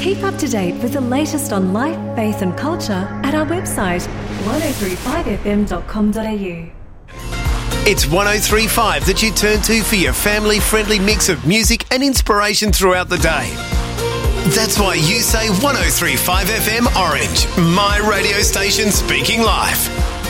Keep up to date with the latest on life, faith and culture at our website 1035fm.com.au. It's 103.5 that you turn to for your family-friendly mix of music and inspiration throughout the day. That's why you say 103.5 FM Orange, my radio station speaking life.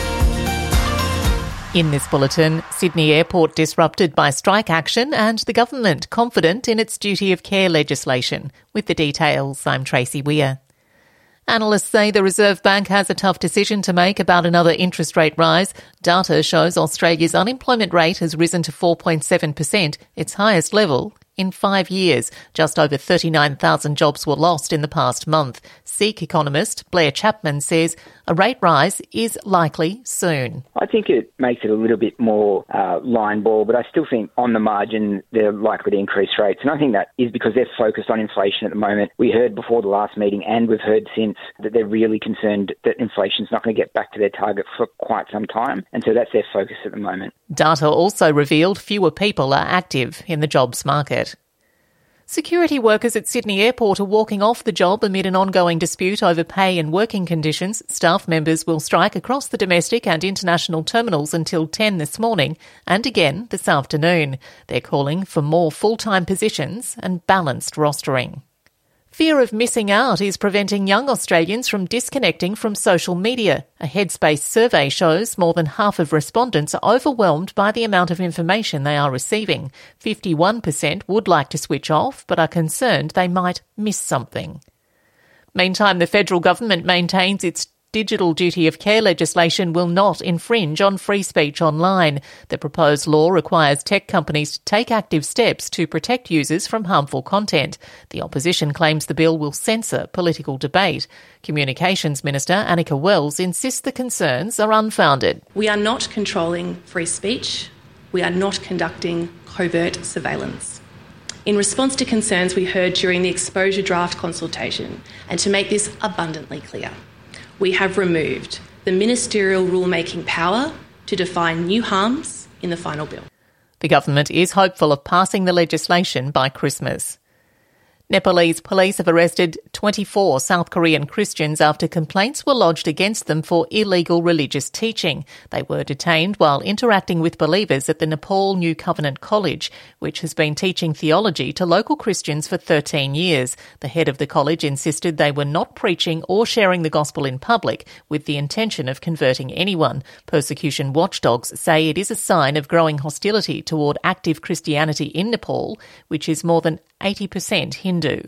In this bulletin, Sydney Airport disrupted by strike action and the government confident in its duty of care legislation. With the details, I'm Tracy Weir. Analysts say the Reserve Bank has a tough decision to make about another interest rate rise. Data shows Australia's unemployment rate has risen to 4.7%, its highest level in 5 years. Just over 39,000 jobs were lost in the past month. SEEK economist Blair Chapman says a rate rise is likely soon. I think it makes it a little bit more line ball, but I still think on the margin they're likely to increase rates. And I think that is because they're focused on inflation at the moment. We heard before the last meeting and we've heard since that they're really concerned that inflation's not going to get back to their target for quite some time. And so that's their focus at the moment. Data also revealed fewer people are active in the jobs market. Security workers at Sydney Airport are walking off the job amid an ongoing dispute over pay and working conditions. Staff members will strike across the domestic and international terminals until 10 this morning and again this afternoon. They're calling for more full-time positions and balanced rostering. Fear of missing out is preventing young Australians from disconnecting from social media. A Headspace survey shows more than half of respondents are overwhelmed by the amount of information they are receiving. 51% would like to switch off, but are concerned they might miss something. Meantime, the federal government maintains its digital duty of care legislation will not infringe on free speech online. The proposed law requires tech companies to take active steps to protect users from harmful content. The opposition claims the bill will censor political debate. Communications Minister Annika Wells insists the concerns are unfounded. We are not controlling free speech. We are not conducting covert surveillance. In response to concerns we heard during the exposure draft consultation, and to make this abundantly clear, we have removed the ministerial rulemaking power to define new harms in the final bill. The government is hopeful of passing the legislation by Christmas. Nepalese police have arrested 24 South Korean Christians after complaints were lodged against them for illegal religious teaching. They were detained while interacting with believers at the Nepal New Covenant College, which has been teaching theology to local Christians for 13 years. The head of the college insisted they were not preaching or sharing the gospel in public with the intention of converting anyone. Persecution watchdogs say it is a sign of growing hostility toward active Christianity in Nepal, which is more than 80% Hindu.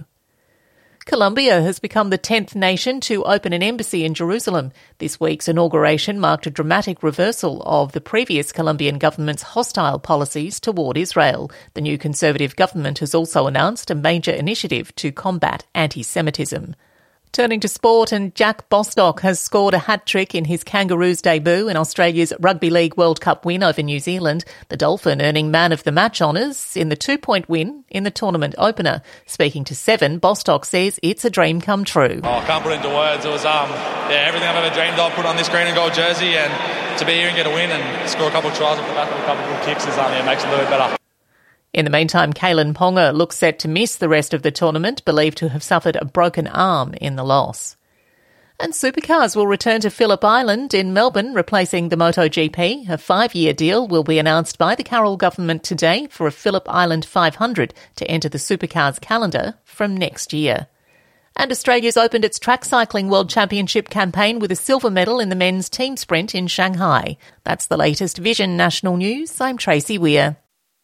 Colombia has become the 10th nation to open an embassy in Jerusalem. This week's inauguration marked a dramatic reversal of the previous Colombian government's hostile policies toward Israel. The new Conservative government has also announced a major initiative to combat anti-Semitism. Turning to sport, and Jack Bostock has scored a hat-trick in his Kangaroos debut in Australia's Rugby League World Cup win over New Zealand, the Dolphin earning man of the match honours in the 2-point win in the tournament opener. Speaking to Seven, Bostock says it's a dream come true. I can't put it into words. It was everything I've ever dreamed of, put on this green and gold jersey, and to be here and get a win and score a couple of tries off the back of a couple of good kicks makes it a little bit better. In the meantime, Kalen Ponga looks set to miss the rest of the tournament, believed to have suffered a broken arm in the loss. And supercars will return to Phillip Island in Melbourne, replacing the MotoGP. A 5-year deal will be announced by the Carroll government today for a Phillip Island 500 to enter the supercars calendar from next year. And Australia's opened its track cycling World Championship campaign with a silver medal in the men's team sprint in Shanghai. That's the latest Vision National News. I'm Tracy Weir.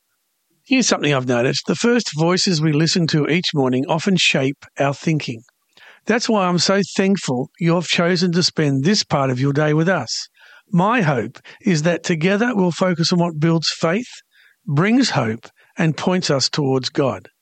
Here's something I've noticed. The first voices we listen to each morning often shape our thinking. That's why I'm so thankful you've chosen to spend this part of your day with us. My hope is that together we'll focus on what builds faith, brings hope, and points us towards God.